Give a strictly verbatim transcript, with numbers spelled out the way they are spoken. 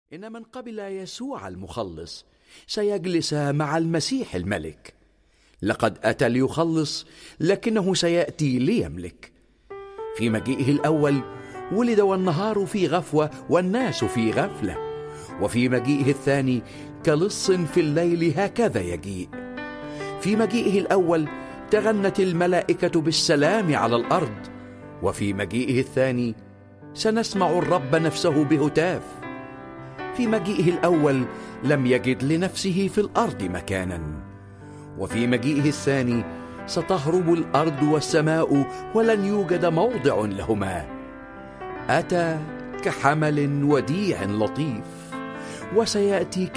إن من قبل يسوع المخلص سيجلس مع المسيح الملك. لقد أتى ليخلص، لكنه سيأتي ليملك. في مجيئه الأول ولد والنهار في غفوة والناس في غفلة، وفي مجيئه الثاني كلص في الليل هكذا يجيء. في مجيئه الأول تغنت الملائكة بالسلام على الأرض، وفي مجيئه الثاني سنسمع الرب نفسه بهتاف. في مجيئه الأول لم يجد لنفسه في الأرض مكانا، وفي مجيئه الثاني ستهرب الأرض والسماء ولن يوجد موضع لهما. أتى كحمل وديع لطيف، وسيأتي